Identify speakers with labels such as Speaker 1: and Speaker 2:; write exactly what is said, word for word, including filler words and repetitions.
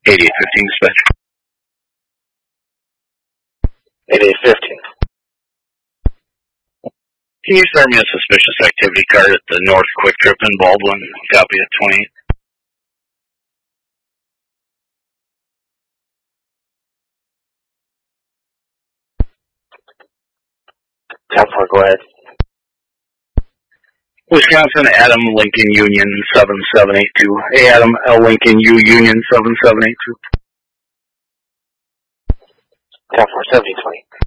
Speaker 1: eighty-eight fifteen dispatch.
Speaker 2: eighty-eight fifteen.
Speaker 1: Can you start me a suspicious activity card at the North Quick Trip in Baldwin? Copy at twenty-eight.
Speaker 2: ten four, go ahead.
Speaker 1: Wisconsin, Adam Lincoln Union seven seven eight two. Hey, Adam, L Lincoln U Union seven seven eight two.
Speaker 2: ten four, seventy twenty.